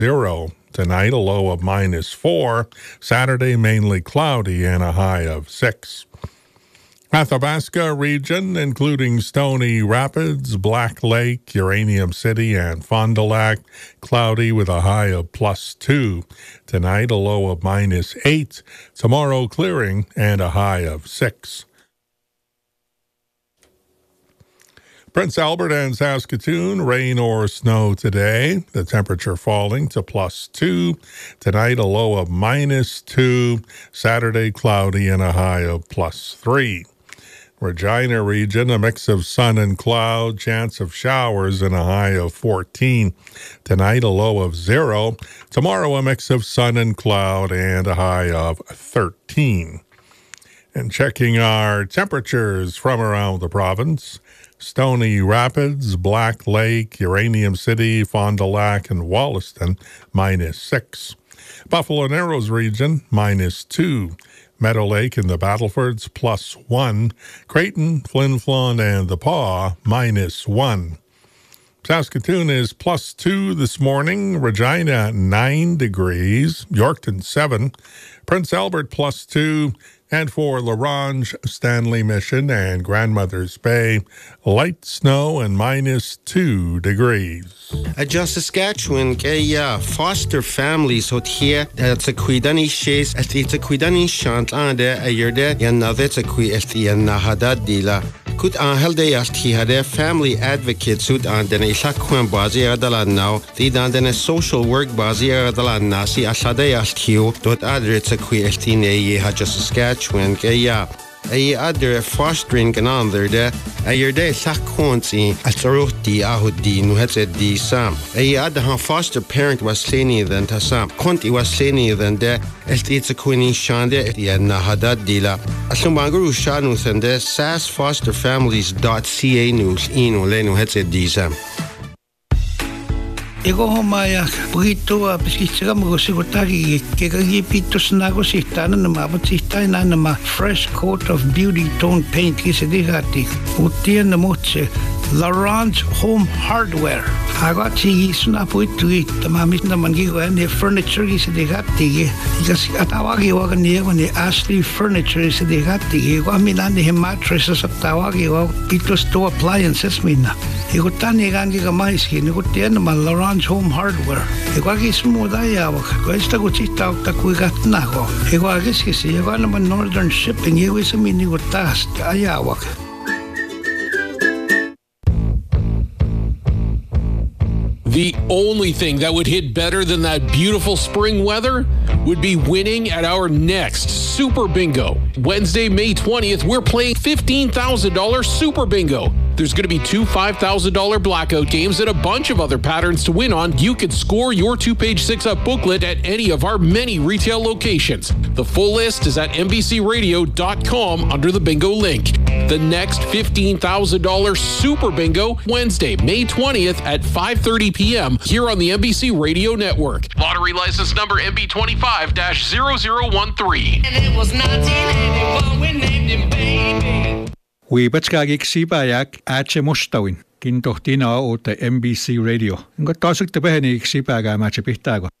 0. Tonight, a low of -4. Saturday, mainly cloudy and a high of 6. Athabasca region, including Stony Rapids, Black Lake, Uranium City, and Fond du Lac, cloudy with a high of +2. Tonight, a low of -8. Tomorrow, clearing and a high of 6. Prince Albert and Saskatoon, rain or snow today. The temperature falling to +2. Tonight, a low of -2. Saturday, cloudy and a high of +3. Regina region, a mix of sun and cloud, chance of showers and a high of 14. Tonight, a low of 0. Tomorrow, a mix of sun and cloud and a high of 13. And checking our temperatures from around the province, Stony Rapids, Black Lake, Uranium City, Fond du Lac, and Wollaston, -6. Buffalo Narrows region, -2. Meadow Lake and the Battlefords, +1. Creighton, Flin Flon, and the Paw, -1. Saskatoon is +2 this morning. Regina, 9 degrees. Yorkton, 7. Prince Albert, +2. And for La Ronge, Stanley Mission, and Grandmother's Bay, light snow and -2 degrees. Just Saskatchewan, foster families out here. It's a quidani shays, it's a quidani shant ande a yerde, another it's a qui estian nahada dila. Could Angel de Asti had a family advocate suit and then a Shakwan Bazi Adalan now, the Dandana social work Bazi Adalan Nasi Ashade Astiu, dot other it's a qui estine ye had just Saskatchewan, a other fostering and under there, a year day Sakonsi, a Saroti Ahudi, who had said the Sam. A other foster parent was senior than Tassam. Conti was senior than there, as it's a queenie Shande, the Nahadad Dila. Asumanguru Shanus and there, sassfosterfamilies.ca news in Oleno had said the Sam. Ego homaya burrito a pesquisa mo sigurtagi que pito snago sitana na mabutita na fresh coat of beauty tone paint que se digati utia na moche La Ronge Home Hardware. Agora ti suna puito tamamit na mangigo and furniture que se digati because atawagi wa ni Ashley Furniture se digati ko milani mattresses atawagi wa pito store appliances mina. Ego tani gangi ka mais ki ego tian na La Ronge Home Hardware. Ego agi smuda yawa. Ko esta ko chita ta ku gatna ko. Ego agi si ego na Northern Shipping ego isa mini ko task ayawa. The only thing that would hit better than that beautiful spring weather would be winning at our next Super Bingo. Wednesday, May 20th, we're playing $15,000 Super Bingo. There's going to be 2 $5,000 blackout games and a bunch of other patterns to win on. You can score your 2-page 6-up booklet at any of our many retail locations. The full list is at NBCRadio.com under the bingo link. The next $15,000 Super Bingo, Wednesday, May 20th at 5:30 p.m. here on the NBC Radio Network. Lottery license number MB25-0013. And it was 1981 we named him baby. Wiibatskagik sipayak ache mustawin kintohtina ota NBC Radio. Ngo tasuk tepeheni sipaga mache pihtago.